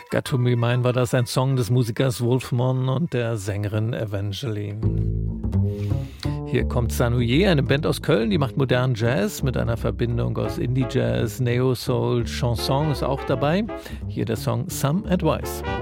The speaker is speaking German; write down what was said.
Got to Be Mine war das, ein Song des Musikers Wolfman und der Sängerin Evangeline. Hier kommt Sanouye, eine Band aus Köln, die macht modernen Jazz mit einer Verbindung aus Indie-Jazz, Neo-Soul, Chanson ist auch dabei. Hier der Song Some Advice.